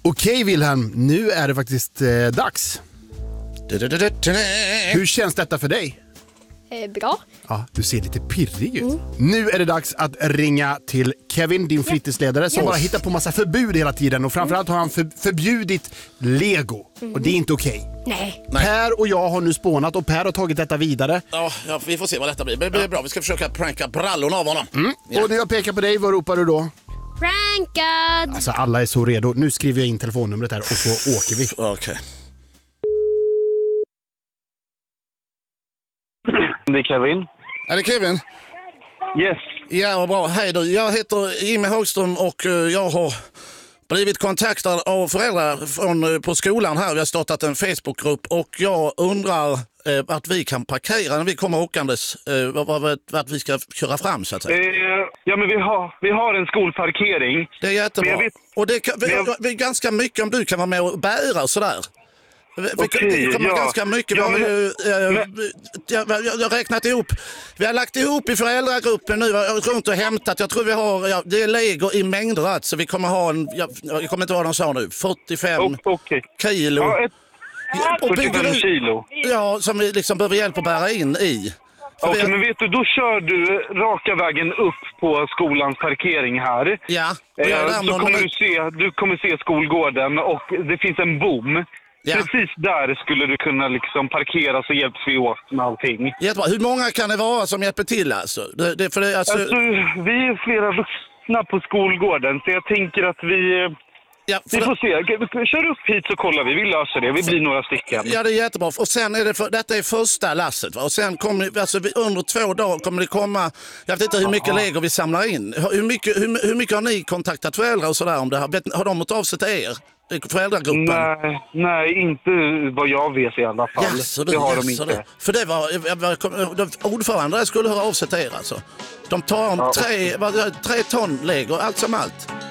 Okej Wilhelm, nu är det faktiskt dags. Hur känns detta för dig? Bra. Ja, du ser lite pirrig ut. Nu är det dags att ringa till Kevin, din fritidsledare, som bara hittar på massa förbud hela tiden. Och framförallt har han förbjudit Lego. Och det är inte okej. Nej. Per och jag har nu spånat och Per har tagit detta vidare. Ja, vi får se vad detta blir. Det blir bra, vi ska försöka pranka brallorna av honom. Och när jag pekar på dig, vad ropar du då? Prankad! Alltså alla är så redo. Nu skriver jag in telefonnumret här och så åker vi. Okej. Det är Kevin. Är det Kevin? Yes. Ja, bra. Hej du. Jag heter Jimmy Hagström och jag har blivit kontaktad av föräldrar på skolan här. Vi har startat en Facebookgrupp och jag undrar att vi kan parkera när vi kommer åkandes, att vi ska köra fram så att säga. Ja, men vi har en skolparkering. Det är jättebra. Och vi är ganska mycket om du kan vara med och bära och sådär. Vi kommer ganska mycket. Jag har räknat ihop. Vi har lagt ihop i föräldragruppen nu runt och hämtat. Jag tror vi har, det är Lego i mängder alltså. Vi kommer ha jag kommer inte vad de sa nu, 45 kilo. Ja, 45 kilo. Ja, som vi liksom behöver hjälp att bära in i. Okej, men vet du, då kör du raka vägen upp på skolans parkering här. Ja. Så kommer du kommer se skolgården och det finns en bom. Ja. Precis där skulle du kunna liksom parkera så hjälps vi åt med allting. Jättebra. Hur många kan det vara som hjälper till alltså? Alltså, vi är flera vuxna på skolgården så jag tänker att vi får se. Kör upp hit så kollar vi löser det. Vi blir några stycken. Ja, det är jättebra. Och sen är detta är första lasset. Va? Och sen kommer under 2 dagar kommer det komma, jag vet inte hur mycket Lego vi samlar in. Hur mycket har ni kontaktat föräldrar och sådär om det här? Har de mot av sig till er? Föräldragruppen? Nej, inte vad jag vet i alla fall. Det har de inte. För det var ordförande skulle höra av sig till er alltså. De tar om 3 ton Lego, allt som allt.